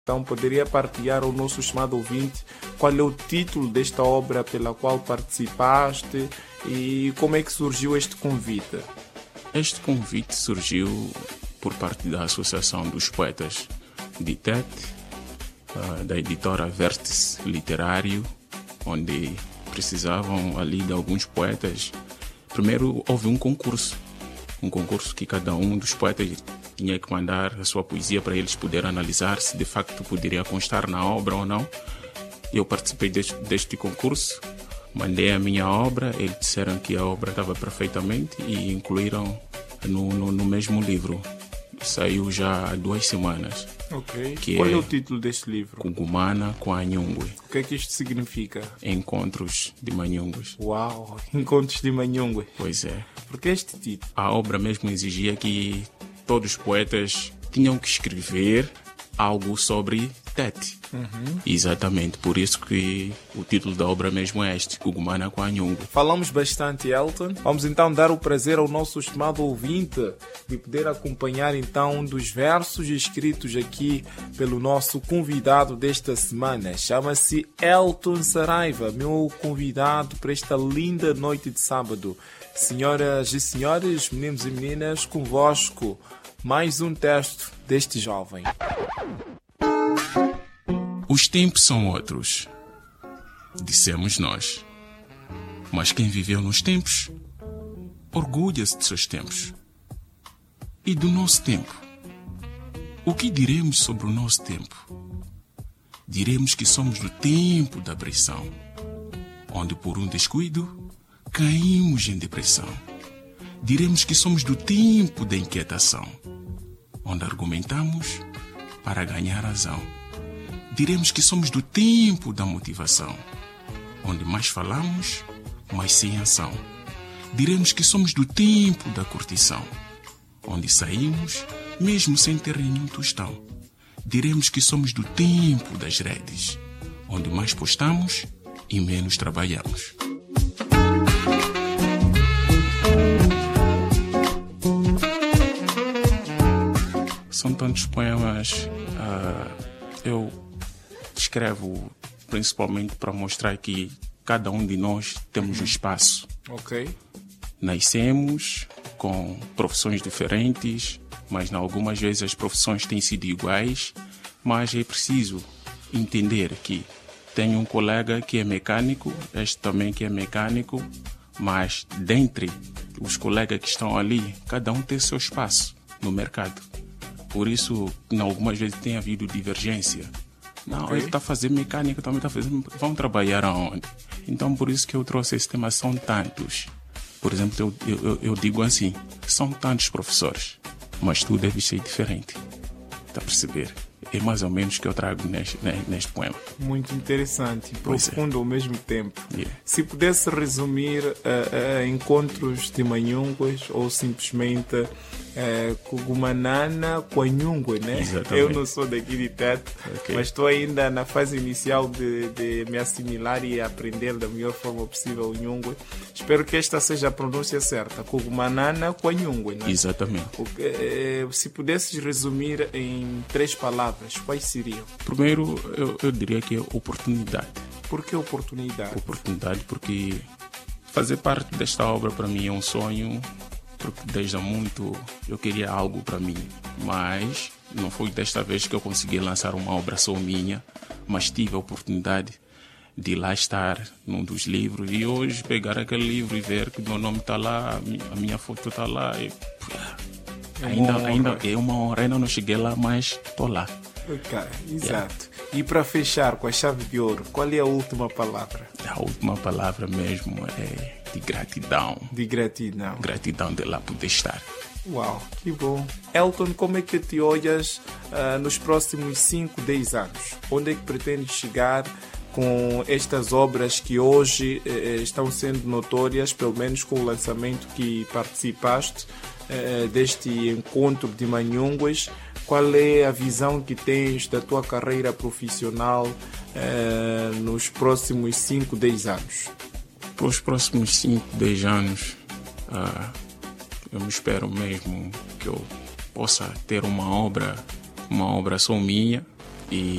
Então, poderia partilhar ao nosso estimado ouvinte qual é o título desta obra pela qual participaste e como é que surgiu este convite? Este convite surgiu por parte da Associação dos Poetas de Tete, da editora Vértice Literário, onde precisavam ali de alguns poetas. Primeiro houve um concurso que cada um dos poetas tinha que mandar a sua poesia para eles poderem analisar se de facto poderia constar na obra ou não. Eu participei deste concurso, mandei a minha obra, eles disseram que a obra estava perfeitamente e incluíram no mesmo livro. Saiu já há 2 semanas. Ok. Qual é o título deste livro? Kugumana com Anhungue. O que é que isto significa? Encontros de Manhungues. Uau! Encontros de Manhungue. Pois é. Por que este título? A obra mesmo exigia que todos os poetas tinham que escrever algo sobre Tete. Exatamente, por isso que o título da obra mesmo é este, Kugumana com Anhungue. Falamos bastante, Elton. Vamos então dar o prazer ao nosso estimado ouvinte de poder acompanhar então um dos versos escritos aqui pelo nosso convidado desta semana. Chama-se Elton Saraiva, meu convidado para esta linda noite de sábado. Senhoras e senhores, meninos e meninas, convosco mais um texto deste jovem. Os tempos são outros, dissemos nós. Mas quem viveu nos tempos, orgulha-se de seus tempos. E do nosso tempo? O que diremos sobre o nosso tempo? Diremos que somos do tempo da pressão, onde por um descuido caímos em depressão. Diremos que somos do tempo da inquietação, onde argumentamos para ganhar razão. Diremos que somos do tempo da motivação, onde mais falamos, mas sem ação. Diremos que somos do tempo da curtição, onde saímos, mesmo sem ter nenhum tostão. Diremos que somos do tempo das redes, onde mais postamos e menos trabalhamos. São tantos poemas, eu escrevo principalmente para mostrar que cada um de nós temos um espaço. Ok. Nascemos com profissões diferentes, mas algumas vezes as profissões têm sido iguais, mas é preciso entender que tenho um colega que é mecânico, este também que é mecânico, mas dentre os colegas que estão ali, cada um tem seu espaço no mercado. Por isso, algumas vezes tem havido divergência. Não, okay. Ele está fazendo mecânica, também está fazendo... Vão trabalhar aonde? Então, por isso que eu trouxe esse tema, são tantos. Por exemplo, eu digo assim, são tantos professores, mas tu deves ser diferente. Está a perceber? É mais ou menos o que eu trago neste poema. Muito interessante e profundo ao mesmo tempo. Yeah. Se pudesse resumir encontros de Manhungues ou simplesmente Kugumanana com Anhungue, né? Exatamente. Eu não sou daqui de Tete, okay. Mas estou ainda na fase inicial de me assimilar e aprender da melhor forma possível o Anhungue. Espero que esta seja a pronúncia certa. Kugumanana com Anhungue, né? Exatamente. Se pudesses resumir em 3 palavras, quais seriam? Primeiro, eu diria que é oportunidade. Por que oportunidade? Oportunidade porque fazer parte desta obra para mim é um sonho, porque desde há muito eu queria algo para mim, mas não foi desta vez que eu consegui lançar uma obra só minha, mas tive a oportunidade de lá estar num dos livros e hoje pegar aquele livro e ver que o meu nome está lá, a minha foto está lá. Ainda é uma honra, ainda não cheguei lá, mas estou lá. Ok, exato. E para fechar com a chave de ouro, qual é a última palavra? A última palavra mesmo é de gratidão. De gratidão. Gratidão de lá poder estar. Uau, que bom. Elton, como é que te olhas nos próximos 5, 10 anos? Onde é que pretendes chegar com estas obras que hoje estão sendo notórias, pelo menos com o lançamento que participaste deste encontro de Manhungues? Qual é a visão que tens da tua carreira profissional nos próximos 5, 10 anos? Para os próximos 5, 10 anos, eu espero mesmo que eu possa ter uma obra só minha e